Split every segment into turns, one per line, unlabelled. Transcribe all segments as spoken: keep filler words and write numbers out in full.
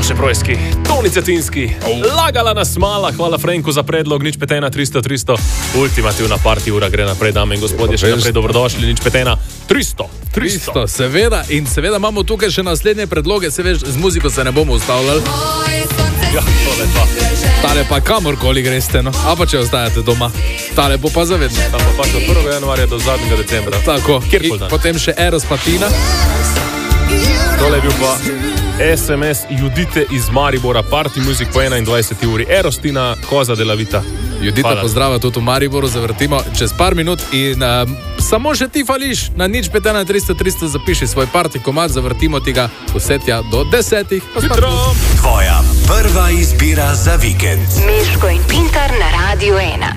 Miloše Projski, Toni Cetinski, lagala nas mala, hvala Frenku za predlog, nič petena tristo tristo, ultimativna party ura gre naprej, dame in gospodje, še naprej dobrodošli, nič petena tristo tristo.
Seveda, in seveda imamo tukaj še naslednje predloge, se veš, z muziko se ne bomo ustavljali.
Ja, tole pa.
Tale pa kamorkoli greste, no, a pa če ostajate doma, tale bo pa zavedno.
Tam pa pač od prvega januarja do zadnjega decembra.
Tako,
kjerkoli dan.
Potem še Eros Patina.
Tole je bil pa es em es Judite iz Maribora, party music po enaindvajseti uri, Erostina, Koza de la Vita.
Judita pozdrava tudi v Mariboru, zavrtimo čez par minut in um, samo še ti fališ, na nič petena tristo tristo zapiši svoj party komad, zavrtimo ti ga vse tja do desetih.
Tvoja prva izbira za vikend.
Miško in Pintar na Radio ena.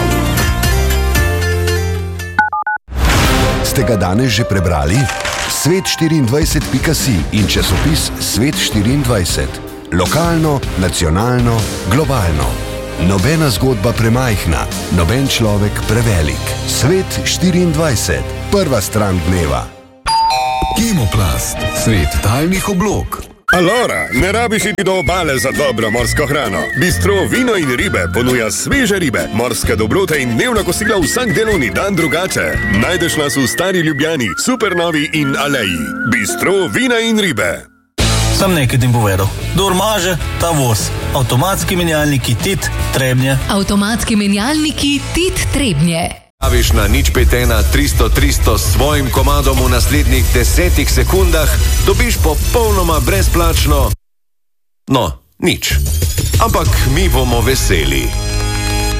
Ste ga danes že prebrali? svet štiriindvajset pika si in časopis Svet štiriindvajset. Lokalno, nacionalno, globalno. Nobena zgodba premajhna, noben človek prevelik. Svet štiriindvajset. Prva stran dneva.
Kemoplast. Svet talnih oblog.
Alora, ne rabiš iti do obale za dobro morsko hrano. Bistro Vino in ribe ponuja sveže ribe, morske dobrote in dnevna kosila vsak delovni dan drugače. Najdeš nas v Stari Ljubljani, Supernovi in Aleji. Bistro Vina in ribe.
Sam nekaj ti povedal. Kdor maže, ta voz. Avtomatski menjalniki Tit Trebnje.
Avtomatski menjalniki Tit Trebnje.
Javiš na nič petena tristo tristo s svojim komadom v naslednjih desetih sekundah, dobiš popolnoma brezplačno. No, nič. Ampak mi bomo veseli.